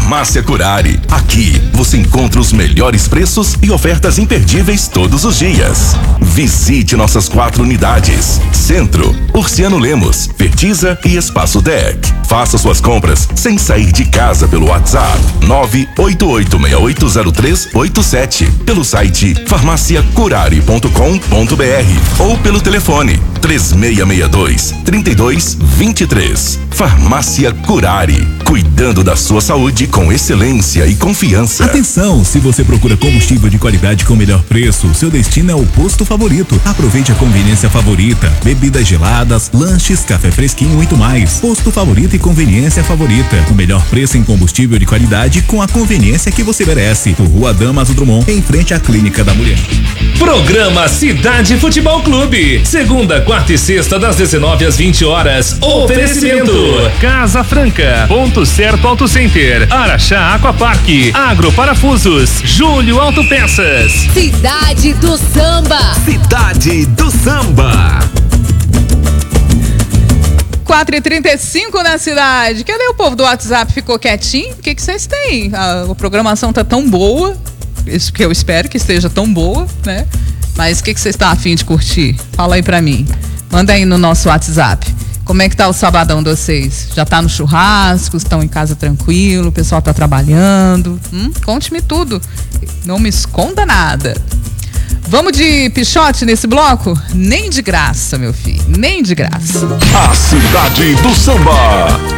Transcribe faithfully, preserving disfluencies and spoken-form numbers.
Farmácia Curari. Aqui você encontra os melhores preços e ofertas imperdíveis todos os dias. Visite nossas quatro unidades: Centro, Urciano Lemos, Fertiza e Espaço D E C. Faça suas compras sem sair de casa pelo WhatsApp nove oito oito seis oito zero três oito sete, pelo site farmácia curari ponto com ponto br ou pelo telefone três seis seis dois, três dois dois três. Farmácia Curari, cuidando da sua saúde com excelência e confiança. Atenção, se você procura combustível de qualidade com melhor preço, seu destino é o Posto Favorito. Aproveite a conveniência Favorita, bebidas geladas, lanches, café fresquinho e muito mais. Posto Favorito e conveniência Favorita, o melhor preço em combustível de qualidade com a conveniência que você merece. Por Rua Damaso Drummond, em frente à Clínica da Mulher. Programa Cidade Futebol Clube, segunda, quarta e sexta das dezenove às vinte horas. Oferecimento Casa Franca, Ponto Certo Auto Center, Araxá Aquapark, Agro Parafusos, Júlio Autopeças. Cidade do Samba. Cidade do Samba. quatro e trinta e cinco na cidade. Cadê o povo do WhatsApp? Ficou quietinho? O que que vocês têm? A, a programação tá tão boa, isso que eu espero que esteja tão boa, né? Mas o que que vocês estão a fim de curtir? Fala aí pra mim. Manda aí no nosso WhatsApp. Como é que tá o sabadão de vocês? Já tá no churrasco? Estão em casa tranquilo? O pessoal tá trabalhando? Hum? Conte-me tudo. Não me esconda nada. Vamos de Pichote nesse bloco? Nem de graça, meu filho. Nem de graça. A Cidade do Samba.